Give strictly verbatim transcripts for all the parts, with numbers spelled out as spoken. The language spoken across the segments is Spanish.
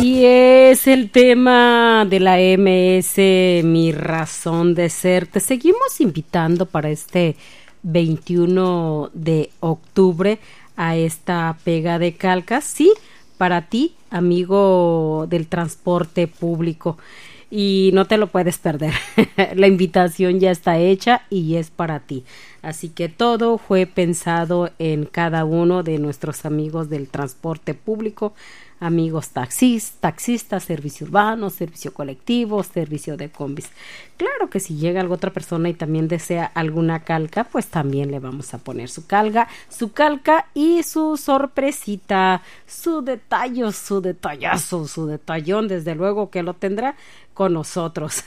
Así es el tema de la M S, mi razón de ser. Te seguimos invitando para este veintiuno de octubre a esta pega de calcas, sí, para ti, amigo del transporte público. Y no te lo puedes perder. La invitación ya está hecha y es para ti. Así que todo fue pensado en cada uno de nuestros amigos del transporte público, amigos taxis, taxistas, servicio urbano, servicio colectivo, servicio de combis. Claro que si llega alguna otra persona y también desea alguna calca, pues también le vamos a poner su calca, su calca y su sorpresita, su detalle, su detallazo, su detallón, desde luego que lo tendrá con nosotros.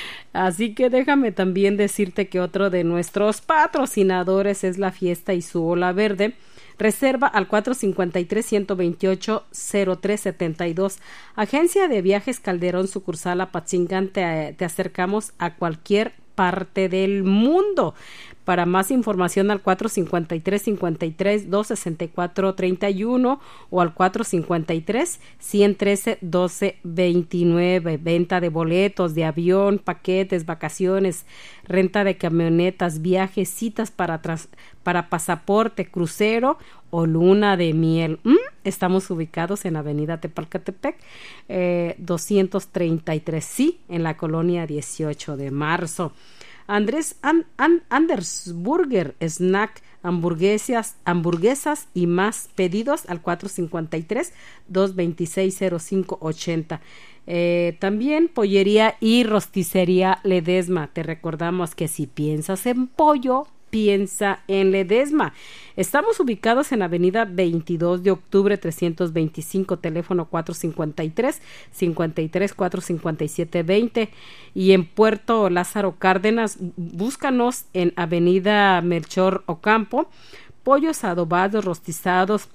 Así que déjame también decirte que otro de nuestros patrocinadores es la Fiesta y su Ola Verde. Reserva al cuatro cinco tres, uno dos ocho, cero tres siete dos. Agencia de Viajes Calderón, sucursal Apatzingán. Te, te acercamos a cualquier parte del mundo. Para más información al cuatro cinco tres, cinco tres, dos seis cuatro, tres uno o al cuatro cinco tres, uno uno tres, doce veintinueve. Venta de boletos de avión, paquetes, vacaciones, renta de camionetas, viajes, citas para, tras, para pasaporte, crucero o luna de miel. ¿Mm? Estamos ubicados en Avenida Tepalcatepec, eh, doscientos treinta y tres, sí, en la colonia dieciocho de marzo. Andrés An, An, Anders Burger, snack, hamburguesas, hamburguesas y más. Pedidos al cuatro cinco tres, dos dos seis, cero cinco ocho cero. Eh, también pollería y rosticería Ledesma. Te recordamos que si piensas en pollo, piensa en Ledesma. Estamos ubicados en Avenida veintidós de octubre trescientos veinticinco, teléfono cuatro cinco tres, cinco tres, cuatro cinco siete dos cero, y en Puerto Lázaro Cárdenas búscanos en Avenida Melchor Ocampo. Pollos adobados, rostizados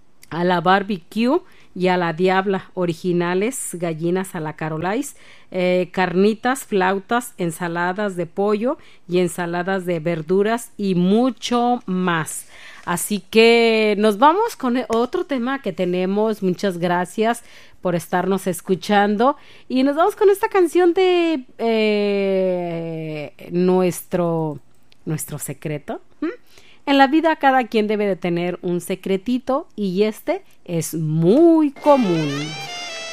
a la barbecue y a la diabla, originales, gallinas a la carolais, eh, carnitas, flautas, ensaladas de pollo y ensaladas de verduras y mucho más. Así que nos vamos con otro tema que tenemos. Muchas gracias por estarnos escuchando y nos vamos con esta canción de eh, nuestro nuestro secreto. ¿Mm? En la vida cada quien debe de tener un secretito y este es muy común.